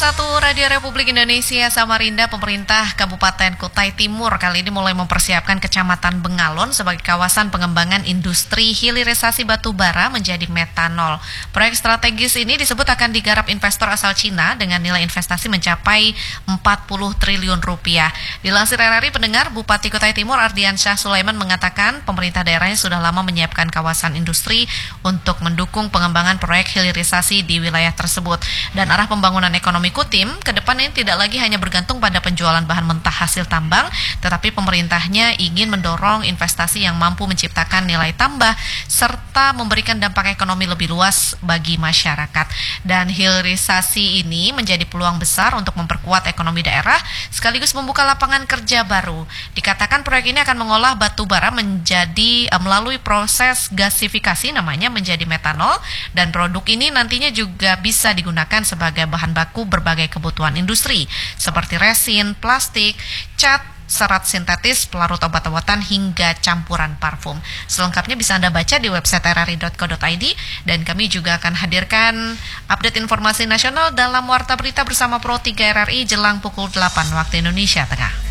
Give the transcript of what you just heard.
1 Radio Republik Indonesia Samarinda, pemerintah Kabupaten Kutai Timur kali ini mulai mempersiapkan Kecamatan Bengalon sebagai kawasan pengembangan industri hilirisasi batu bara menjadi metanol. Proyek strategis ini disebut akan digarap investor asal Cina dengan nilai investasi mencapai 40 triliun rupiah. Dilansir RRI, pendengar, Bupati Kutai Timur Ardiansyah Sulaiman mengatakan pemerintah daerahnya sudah lama menyiapkan kawasan industri untuk mendukung pengembangan proyek hilirisasi di wilayah tersebut. Dan arah pembangunan ekonomi Kutim ke depan ini tidak lagi hanya bergantung pada penjualan bahan mentah hasil tambang, tetapi pemerintahnya ingin mendorong investasi yang mampu menciptakan nilai tambah serta memberikan dampak ekonomi lebih luas bagi masyarakat. Dan hilirisasi ini menjadi peluang besar untuk memperkuat ekonomi daerah sekaligus membuka lapangan kerja baru. Dikatakan proyek ini akan mengolah batu bara menjadi melalui proses gasifikasi namanya menjadi metanol, dan produk ini nantinya juga bisa digunakan sebagai bahan baku berbagai kebutuhan industri seperti resin, plastik, cat, serat sintetis, pelarut obat-obatan hingga campuran parfum. Selengkapnya bisa Anda baca di website rri.co.id, dan kami juga akan hadirkan update informasi nasional dalam Warta Berita bersama Pro 3 RRI jelang pukul 8 waktu Indonesia Tengah.